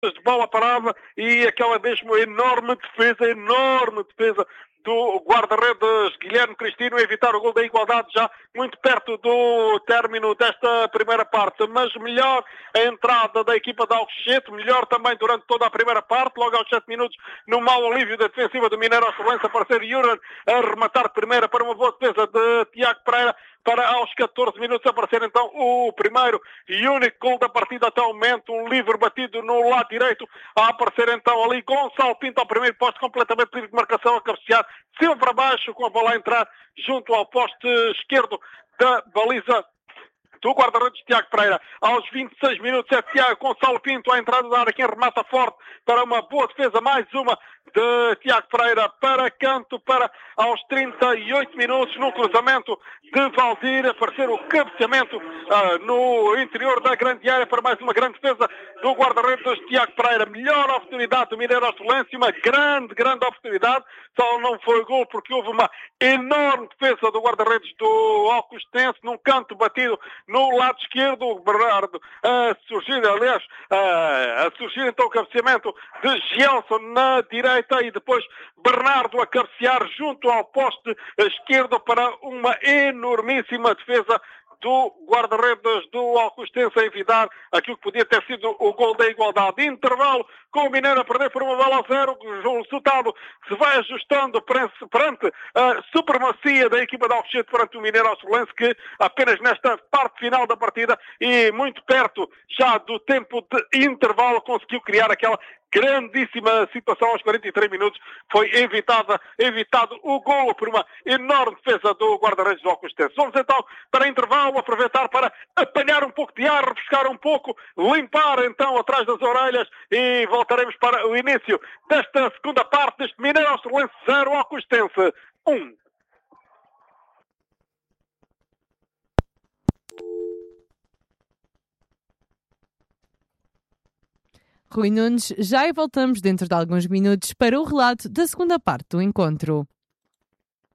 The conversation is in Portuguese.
de bola parada e aquela mesmo enorme defesa do guarda-redes Guilherme Cristino a evitar o gol da igualdade já muito perto do término desta primeira parte, mas melhor a entrada da equipa de Alcochete, melhor também durante toda a primeira parte, logo aos 7 minutos no mau alívio da defensiva do Mineiro Açolense, aparecer Yuran a rematar de primeira para uma boa defesa de Tiago Pereira, para aos 14 minutos aparecer então o primeiro e único gol da partida até o momento, um livre batido no lado direito, a aparecer então ali Gonçalo Pinto ao primeiro poste, completamente livre de marcação, a cabecear sempre para baixo, com a bola a entrar junto ao poste esquerdo da baliza do guarda-redes Tiago Pereira. Aos 26 minutos é Tiago Gonçalo Pinto à entrada da área, quem remata forte para uma boa defesa, mais uma de Tiago Pereira para canto, para aos 38 minutos no cruzamento de Valdir, aparecer o cabeceamento no interior da grande área para mais uma grande defesa do guarda-redes Tiago Pereira. Melhor oportunidade do Mineiro Açolense, uma grande oportunidade, só não foi gol porque houve uma enorme defesa do guarda-redes do Alcostense num canto batido no lado esquerdo, o Bernardo a surgir, aliás, a surgir então o cabeceamento de Gelson na direita e depois Bernardo a cabecear junto ao poste esquerdo para uma enormíssima defesa do guarda-redes do Alcostense a evitar aquilo que podia ter sido o gol da igualdade. Intervalo com o Mineiro a perder por 1-0. O resultado se vai ajustando perante a supremacia da equipa de Alcochete perante o Mineiro Açolense, que apenas nesta parte final da partida e muito perto já do tempo de intervalo conseguiu criar aquela grandíssima situação aos 43 minutos. Foi evitado o golo por uma enorme defesa do guarda-redes do Alcostense. Vamos então para intervalo, aproveitar para apanhar um pouco de ar, refrescar um pouco, limpar então atrás das orelhas e voltaremos para o início desta segunda parte deste Mineiro Açolense 0, Alcostense 1. Rui Nunes, já voltamos dentro de alguns minutos para o relato da segunda parte do encontro.